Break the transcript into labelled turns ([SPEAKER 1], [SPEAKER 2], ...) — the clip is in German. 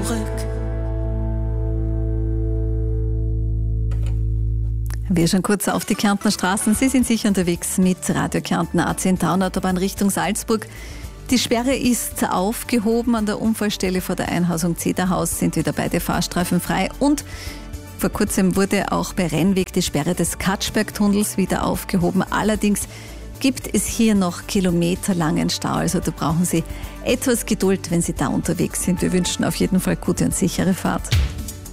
[SPEAKER 1] zurück.
[SPEAKER 2] Wir schauen kurz auf die Kärntner Straßen. Sie sind sicher unterwegs mit Radio Kärnten A10 Autobahn Richtung Salzburg. Die Sperre ist aufgehoben. An der Unfallstelle vor der Einhausung Zederhaus sind wieder beide Fahrstreifen frei. Und vor kurzem wurde auch bei Rennweg die Sperre des Katschbergtunnels wieder aufgehoben. Allerdings gibt es hier noch kilometerlangen Stau. Also da brauchen Sie etwas Geduld, wenn Sie da unterwegs sind. Wir wünschen auf jeden Fall gute und sichere Fahrt.